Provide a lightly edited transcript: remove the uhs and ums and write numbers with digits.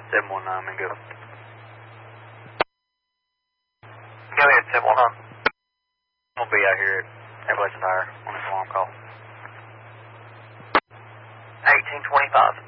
719, and go. Go ahead, 719. We'll be out here at Appalachian Tire on this alarm call. 1825.